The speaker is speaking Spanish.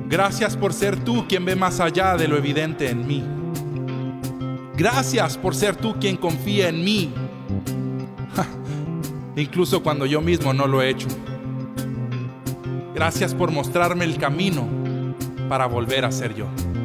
Gracias por ser tú quien ve más allá de lo evidente en mí. Gracias por ser tú quien confía en mí, incluso cuando yo mismo no lo he hecho. Gracias por mostrarme el camino para volver a ser yo.